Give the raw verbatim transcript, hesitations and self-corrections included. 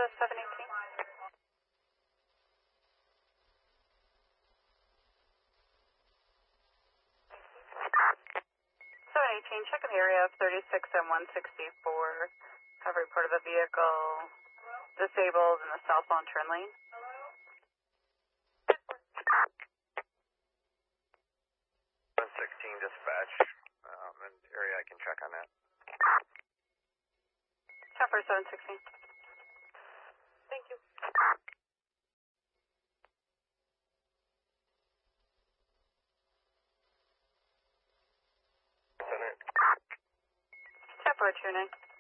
to seven eighteen. seven eighteen, check in the area of thirty-six and one sixty-four. Have a report of a vehicle disabled in the southbound turn lane. one sixteen dispatch, um, and area I can check on that. ten four seven sixteen. Thank you. Center. ten four two nine.